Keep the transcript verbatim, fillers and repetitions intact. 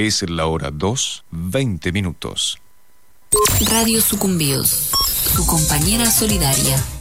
Es la hora dos, veinte minutos. Radio Sucumbíos, su compañera solidaria.